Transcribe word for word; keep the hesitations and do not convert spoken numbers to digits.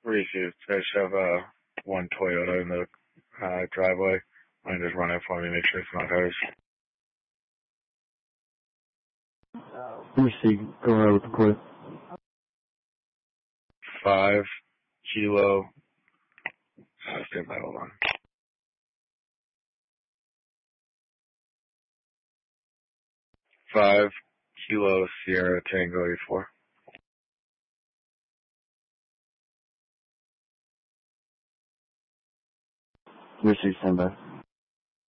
Received. I just have uh, one Toyota in the uh, driveway. Why don't you just run it for me, make sure it's not hers. Received. Go ahead with the quit. Five kilo. Uh, stand by, hold on. Five kilo Sierra Tango eighty-four. Received. Stand by.